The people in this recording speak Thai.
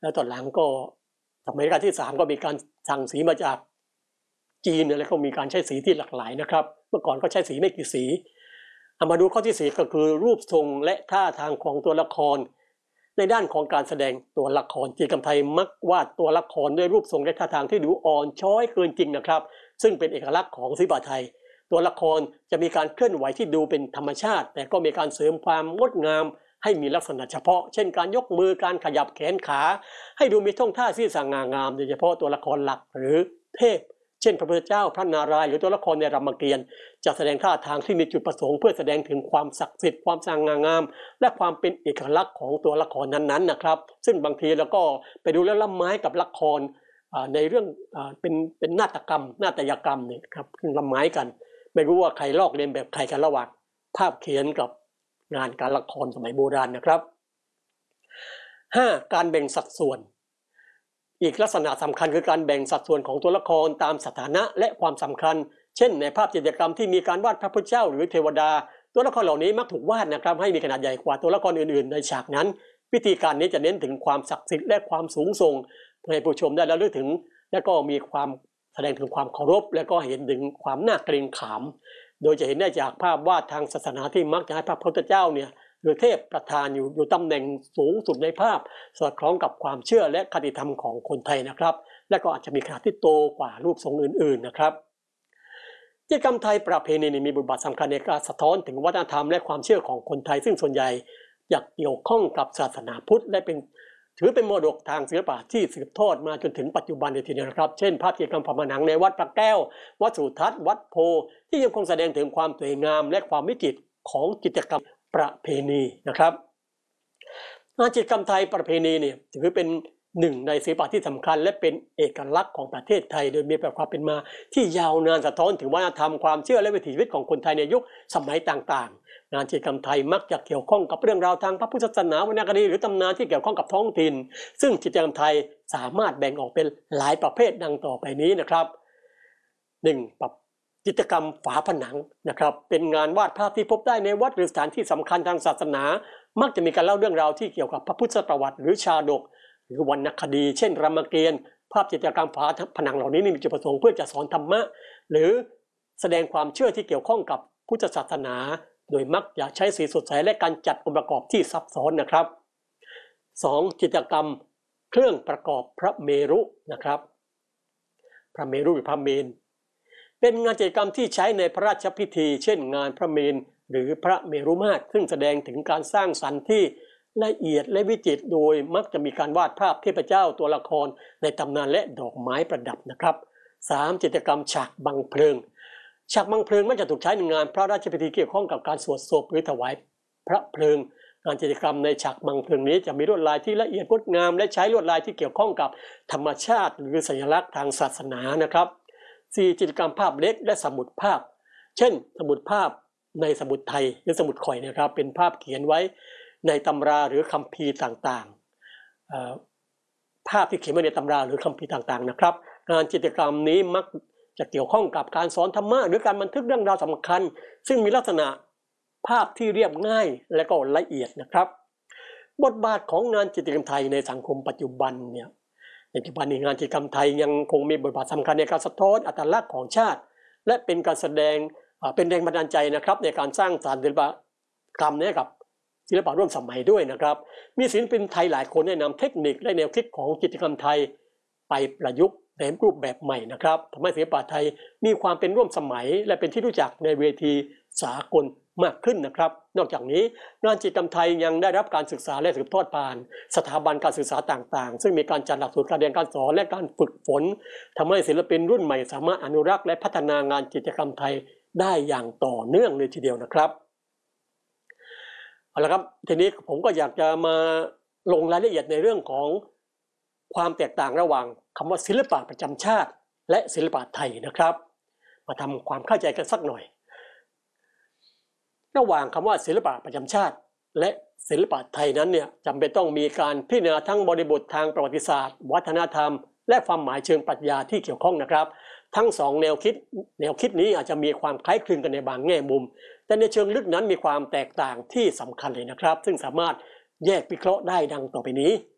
แล้วตอนหลังก็สมัยรัชกาลที่3ก็มีการสั่งสีมาจากจีนแล้วก็มีการใช้สีที่หลากหลายนะครับเมื่อก่อนก็ใช้สีไม่กี่สีเอามาดูข้อที่4ก็คือรูปทรงและท่าทางของตัวละครในด้านของการแสดงตัวละครจิตรกรรมไทยมักวาดตัวละครด้วยรูปทรงและท่าทางที่ดูอ่อนช้อยเกินจริงนะครับซึ่งเป็นเอกลักษณ์ของศิลปะไทยตัวละครจะมีการเคลื่อนไหวที่ดูเป็นธรรมชาติแต่ก็มีการเสริมความงดงามให้มีลักษณะเฉพาะเช่นการยกมือการขยับแขนขาให้ดูมีท่วงท่าที่สง่างามโดยเฉพาะตัวละครหลักหรือเทพเช่นพระพุทธเจ้าพระนารายณ์หรือตัวละครในรามเกียรติ์จะแสดงท่าทางที่มีจุดประสงค์เพื่อแสดงถึงความศักดิ์สิทธิ์ความสง่างามและความเป็นเอกลักษณ์ของตัวละครนั้นๆนะครับซึ่งบางทีเราก็ไปดูแล้วละไม้กับละครในเรื่องเป็นนาฏกรรมนาฏยกรรมเนี่ยครับซึ่งละไม้กันไม่รู้ว่าใครลอกเลียนแบบใครกันระหว่างภาพเขียนกับงานการละครสมัยโบราณนะครับ 5. การแบ่งสัดส่วนอีกลักษณะสำคัญคือการแบ่งสัดส่วนของตัวละครตามสถานะและความสำคัญเช่นในภาพจิตรกรรมที่มีการวาดพระพุทธเจ้าหรือเทวดาตัวละครเหล่านี้มักถูกวาดนะครับให้มีขนาดใหญ่กว่าตัวละครอื่นๆในฉากนั้นวิธีการนี้จะเน้นถึงความศักดิ์สิทธิ์และความสูงส่งให้ผู้ชมได้ระลึกถึงและก็มีความแสดงถึงความเคารพและก็เห็นถึงความน่าเกรงขามโดยจะเห็นได้จากภาพวาดทางศาสนาที่มักจะให้พระพุทธเจ้าเนี่ยหรือเทพประธานอยู่ตำแหน่งสูงสุดในภาพสอดคล้องกับความเชื่อและคติธรรมของคนไทยนะครับและก็อาจจะมีขนาดที่โตกว่ารูปทรงอื่นๆนะครับกิจกรรมไทยประเพณีมีบทบาทสำคัญในการสะท้อนถึงวัฒนธรรมและความเชื่อของคนไทยซึ่งส่วนใหญ่อยากเกี่ยวข้องกับศาสนาพุทธและถือเป็นมรดกทางศิลปะที่สืบทอดมาจนถึงปัจจุบันในทีเดียวนะครับเช่นภาพกิจกรรมฝาผนังในวัดพระแก้ววัดสุทัศน์วัดโพที่ยังคงแสดงถึงความสวยงามและความวิจิตรของกิจกรรมประเพณีนะครับงานจิตรกรรมไทยประเพณีเนี่ยถือเป็นหนึ่งในศิลปะที่สำคัญและเป็นเอกลักษณ์ของประเทศไทยโดยมีแบบความเป็นมาที่ยาวนานสะท้อนถึงวัฒนธรรมความเชื่อและวิถีชีวิตของคนไทยในยุคสมัยต่างๆงานจิตรกรรมไทยมักจะเกี่ยวข้องกับเรื่องราวทางพระพุทธศาสนาวรรณคดีหรือตำนานที่เกี่ยวข้องกับท้องถิ่นซึ่งจิตรกรรมไทยสามารถแบ่งออกเป็นหลายประเภทดังต่อไปนี้นะครับ 1. จิตรกรรมฝาผนังนะครับเป็นงานวาดภาพที่พบได้ในวัดหรือสถานที่สำคัญทางศาสนามักจะมีการเล่าเรื่องราวที่เกี่ยวกับพระพุทธประวัติหรือชาดกหรือวรรณคดีเช่นรามเกียรติ์ภาพจิตรกรรมฝาผนังเหล่านี้มีจุดประสงค์เพื่อจะสอนธรรมะหรือแสดงความเชื่อที่เกี่ยวข้องกับพุทธศาสนาโดยมักจะใช้สีสดใสและการจัดองค์ประกอบที่ซับซ้อนนะครับ 2. จิตรกรรมเครื่องประกอบพระเมรุนะครับพระเมรุหรือพระเมรุเป็นงานจิตรกรรมที่ใช้ในพระราชพิธีเช่นงานพระเมรุหรือพระเมรุมาตรซึ่งแสดงถึงการสร้างสรรค์ที่ละเอียดและวิจิตรโดยมักจะมีการวาดภาพเทพเจ้าตัวละครในตำนานและดอกไม้ประดับนะครับ 3. จิตรกรรมฉากบังเพลิงฉากบังเพลิงมักจะถูกใช้ในงานพระราชพิธีเกี่ยวข้องกับการสวดศพหรือถวายพระเพลิงงานจิตรกรรมในฉากบังเพลิงนี้จะมีลวดลายที่ละเอียดงดงามและใช้ลวดลายที่เกี่ยวข้องกับธรรมชาติหรือสัญลักษณ์ทางศาสนานะครับ 4. จิตรกรรมภาพเล็กและสมุดภาพเช่นสมุดภาพในสมุดไทยหรือสมุดข่อยนะครับเป็นภาพเขียนไว้ในตำราหรือคัมภีร์ต่างๆภาพที่เขียนไว้ในตำราหรือคัมภีร์ต่างๆนะครับงานจิตรกรรมนี้มักจะเกี่ยวข้องกับการสอนธรรมะหรือการบันทึกเรื่องราวสำคัญซึ่งมีลักษณะภาพที่เรียบง่ายและก็ละเอียดนะครับบทบาทของงานจิตรกรรมไทยในสังคมปัจจุบันเนี่ยในปัจจุบันนี้งานจิตรกรรมไทยยังคงมีบทบาทสำคัญในการสะท้อนอัตลักษณ์ของชาติและเป็นการแสดงเป็นแรงบันดาลใจนะครับในการสร้างสรรค์ศิลปกรรมนี้กับศิลปะร่วมสมัยด้วยนะครับมีศิลปินไทยหลายคนได้นำเทคนิคและแนวคิดของจิตรกรรมไทยไปประยุกต์ในรูปแบบใหม่นะครับทำให้ศิลปะไทยมีความเป็นร่วมสมัยและเป็นที่รู้จักในเวทีสากลมากขึ้นนะครับนอกจากนี้งานจิตรกรรมไทยยังได้รับการศึกษาและสืบทอดผ่านสถาบันการศึกษาต่างๆซึ่งมีการจัดหลักสูตรการเรียนการสอนและการฝึกฝนทำให้ศิลปินรุ่นใหม่สามารถอนุรักษ์และพัฒนางานจิตรกรรมไทยได้อย่างต่อเนื่องเลยทีเดียวนะครับเอาละครับทีนี้ผมก็อยากจะมาลงรายละเอียดในเรื่องของความแตกต่างระหว่างคำว่าศิลปะประจำชาติและศิลปะไทยนะครับมาทำความเข้าใจกันสักหน่อยระหว่างคำว่าศิลปะประจำชาติและศิลปะไทยนั้นเนี่ยจำเป็นต้องมีการพิจารณาทั้งบริบททางประวัติศาสตร์วัฒนธรรมและความหมายเชิงปรัชญาที่เกี่ยวข้องนะครับทั้งสองแนวคิดนี้อาจจะมีความคล้ายคลึงกันในบางแง่มุมแต่ในเชิงลึกนั้นมีความแตกต่างที่สำคัญเลยนะครับซึ่งสามารถแยกวิเคราะห์ได้ดังต่อไปนี้